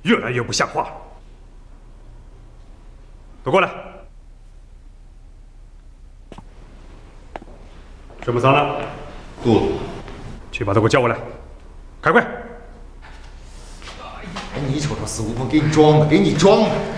越来越不像话了。都过来。什么伤了？ 肚子。 去把他给我叫过来，开会。 哎，你瞅瞅，孙悟空给你装的，给你装的。